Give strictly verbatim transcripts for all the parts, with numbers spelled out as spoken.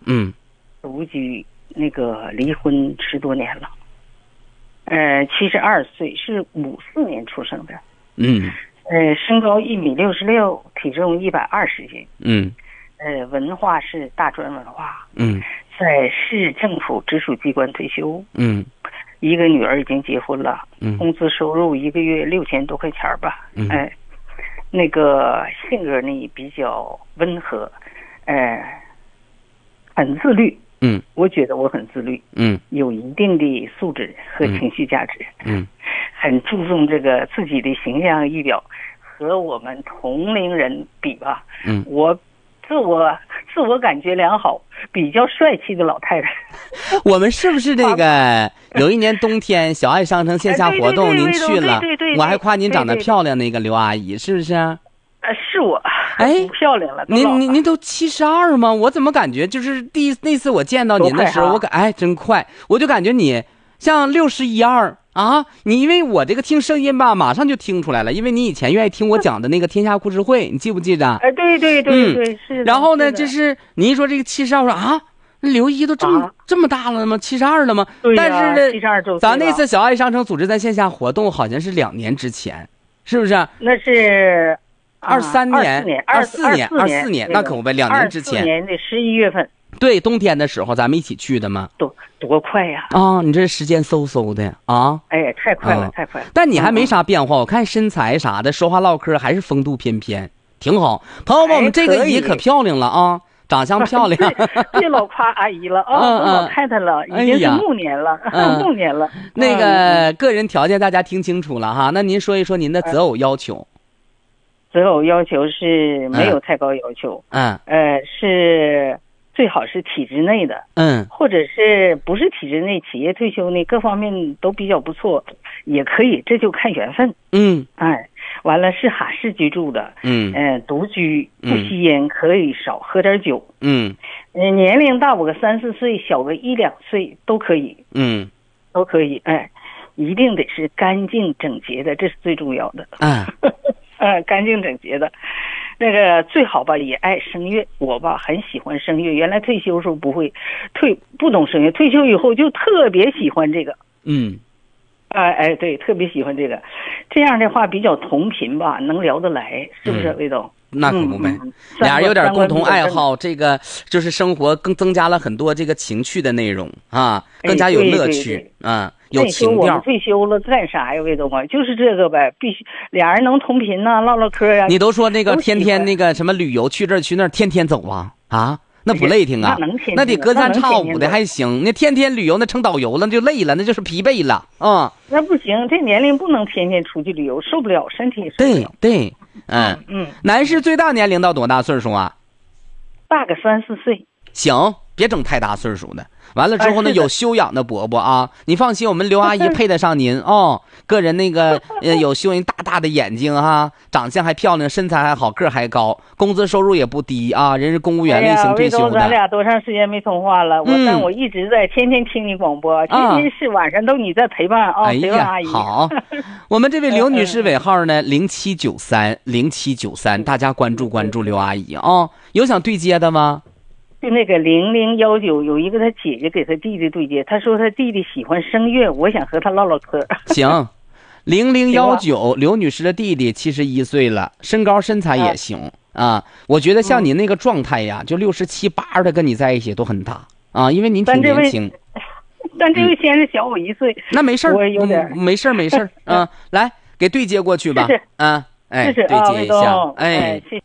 嗯， 独居，那个离婚十多年了。呃，七十二岁，是五四年出生的。 嗯， 呃，身高一米六十六，体重一百二十斤。 嗯， 呃，文化是大专文化。 嗯， 在市政府直属机关退休。 嗯， 一个女儿已经结婚了。 嗯， 工资收入一个月六千多块钱吧。 嗯， 哎、呃，那个性格呢比较温和，呃，很自律。 嗯， 我觉得我很自律。 嗯， 有一定的素质和情绪价值。 嗯， 很注重这个自己的形象仪表，和我们同龄人比吧。 嗯， 我自我自我感觉良好，比较帅气的老太太。 我们是不是这个有一年冬天小爱商城线下活动您去了？我还夸您长得漂亮，那个刘阿姨是不是？ 呃，是我。 哎， 不漂亮了。 您您您都七十二吗？我怎么感觉就是第那次我见到您的时候，我感哎真快，我就感觉你像六十一二啊！你因为我这个听声音吧，马上就听出来了，因为你以前愿意听我讲的那个天下故事会，你记不记得？ 哎，对对对对， 嗯、 是。 然后呢，这是你一说这个七十二，说啊，刘姨都这么、啊、这么大了吗？七十二了吗？ 对呀、 但是呢， 七十二周岁。 咱那次小爱商城组织在线下活动，好像是两年之前，是不是？ 那是。 二三年， 二四年，二四年，那可不呗，两年之前。 二四年的十一月份， 对，冬天的时候咱们一起去的嘛。 多多快呀！ 啊，你这时间嗖嗖的啊！ 哎，太快了，太快了。 但你还没啥变化，我看身材啥的，说话唠嗑还是风度翩翩，挺好。朋友们，我们这个姨可漂亮了啊，长相漂亮。 别老夸阿姨了啊，老太太了，已经是暮年了，暮年了。 那个个人条件大家听清楚了哈，那您说一说您的择偶要求。 择偶要求是没有太高要求， 嗯， 呃，是最好是体制内的， 嗯， 或者是不是体制内，企业退休呢，各方面都比较不错，也可以，这就看缘分， 嗯， 哎，完了是哈市居住的， 嗯， 呃，独居，不吸烟，可以少喝点酒， 嗯， 呃，年龄大我个三四岁，小个一两岁都可以， 嗯， 都可以，哎，一定得是干净整洁的，这是最重要的， 啊。 呃，干净整洁的，那个最好吧，也爱声乐。我吧很喜欢声乐，原来退休时候不会，退不懂声乐，退休以后就特别喜欢这个。 嗯， 哎、呃、哎，对，特别喜欢这个，这样的话比较同频吧，能聊得来，是不是，魏总？ 那可不呗，嗯嗯、俩人有点共同爱好，这个就是生活更增加了很多这个情趣的内容啊，更加有乐趣、 哎、对对对啊。有情调。 我们退休了干啥呀，魏总啊？就是这个呗，必须俩人能同频呐、啊，唠唠嗑呀、啊。 你都说那个天天那个什么旅游去这儿去那儿，天天走啊啊，那不累挺啊？ 那能天天那得隔三差五的还行。那天天旅游那成导游了，那就累了，那就是疲惫了啊、 嗯。那不行，这年龄不能天天出去旅游，受不了，身体受不了。 对对，嗯嗯。男士最大年龄到多大岁数啊？ 大个三四岁。 行，别整太大岁数的。完了之后呢，有修养的伯伯啊，你放心，我们刘阿姨配得上您哦。个人那个呃有修养，大大的眼睛哈，长相还漂亮，身材还好，个儿还高，工资收入也不低啊，人是公务员类型退休的。 哎呀，咱俩多长时间没通话了？我、嗯、但我一直在天天听你广播，天天是晚上都你在陪伴啊，陪伴阿姨。 好，我们这位刘女士尾号呢零七九三零七九三，大家关注关注刘阿姨啊、哦。有想对接的吗？ 就那个零零幺九有一个他姐姐给他弟弟对接，他说他弟弟喜欢声乐，我想和他唠唠嗑。 行，零零幺九刘女士的弟弟七十一岁了，身高身材也行 啊, 啊。我觉得像您那个状态呀，嗯、就六十七八的跟你在一起都很大啊，因为您挺年轻。 但这位先生小我一岁、嗯， 那没事儿， 我有点、 嗯、没事儿没事儿啊，来给对接过去吧。 是是啊，哎， 是是对接一下， 啊、 哎。 哎谢谢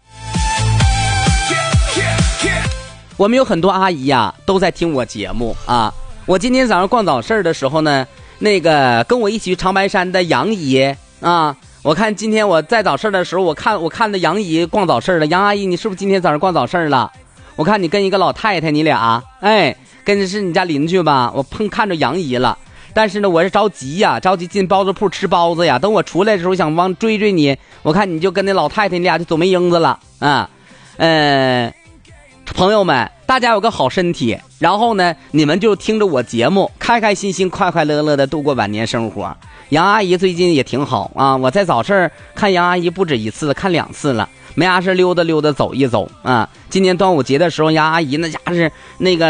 我们有很多阿姨呀、啊，都在听我节目啊。我今天早上逛早市的时候呢，那个跟我一起去长白山的杨姨啊，我看今天我在早市的时候，我看我看到杨姨逛早市了。杨阿姨，你是不是今天早上逛早市了？我看你跟一个老太太，你俩，哎，跟着是你家邻居吧？我碰看着杨姨了，但是呢，我是着急呀，着急进包子铺吃包子呀。等我出来的时候，想往追追你，我看你就跟那老太太，你俩就走没影子了啊，嗯、呃。朋友们，大家有个好身体，然后呢，你们就听着我节目，开开心心、快快乐乐的度过晚年生活。杨阿姨最近也挺好啊，我在早市看杨阿姨不止一次，看两次了，没啥事溜达溜达走一走啊。今年端午节的时候，杨阿姨那家是那个